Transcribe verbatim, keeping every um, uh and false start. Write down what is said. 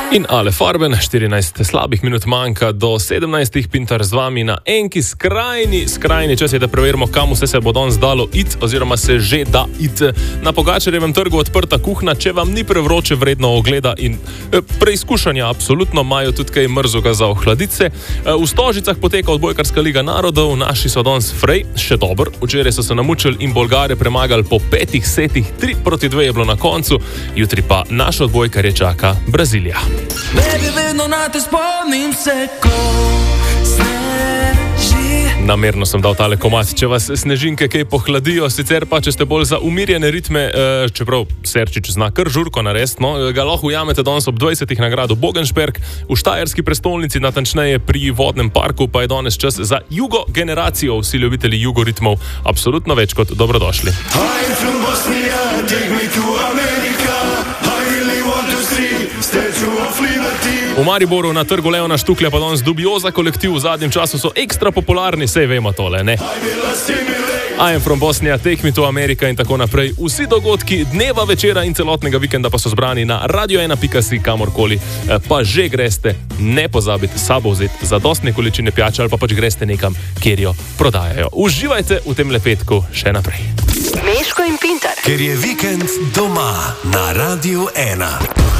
In Ale Farben, štirinajst slabih minut manjka do sedemnajstih, Pintar z vami na enki. Skrajni, skrajni čas je, da preverimo, kam vse se bo danes dalo iti, oziroma se že da iti. Na Pogačarjevem trgu odprta kuhna, če vam ni prevroče, vredno ogleda in e, preizkušanja. Absolutno imajo tudi kaj mrzoga za ohladice. E, v Stožicah poteka odbojkarska liga narodov, naši so danes frej, še dober. Včeraj so se namučili in Bolgare premagali po petih setih, tri proti dve je bilo na koncu. Jutri pa naš odbojkarje čaka Brazilija. Baby, vedno na te spomnim se, ko sneži. Namerno sem dal tale komad, če vas snežinke kaj pohladijo, sicer pa, če ste bolj za umirjene ritme, eh, čeprav Serčič zna kar žurko narediti, no, ga lahko ujamete danes ob dvajsetih na gradu Bogenšperk, v štajerski prestolnici, natančneje pri Vodnem parku, pa je danes čas za jugo generacijo. Vsi ljubitelji jugoritmov absolutno več kot dobrodošli. I'm from Bosnia, take me to America. I really want to see Statue of Liberty. V Mariboru na trgu Leona Štuklja pa danes dubioza kolektiv, v zadnjem času so ekstra popularni, sej vemo tole, ne? I am from Bosnia, take me to America in tako naprej. Vsi dogodki dneva, večera in celotnega vikenda pa so zbrani na radio ena pika si, kamorkoli pa že greste. Ne pozabite sabo vzeti zadostne količine pijače ali pa pač greste nekam, kjer jo prodajajo. Uživajte v tem lepetku še naprej. Meško in Pintar. Ker je vikend doma na Radiu ena.